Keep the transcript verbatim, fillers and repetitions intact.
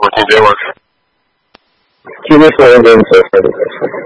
fourteen J works. Q B four Indian, sir, thirty percent.